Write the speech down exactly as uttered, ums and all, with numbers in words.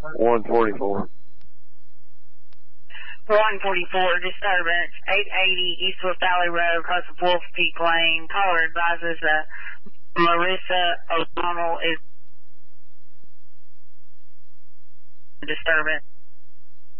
one forty-four. one forty-four, disturbance, eight eighty Eastwood Valley Road, across of Wolf Peak Lane. Caller advises that Marissa O'Donnell is disturbance.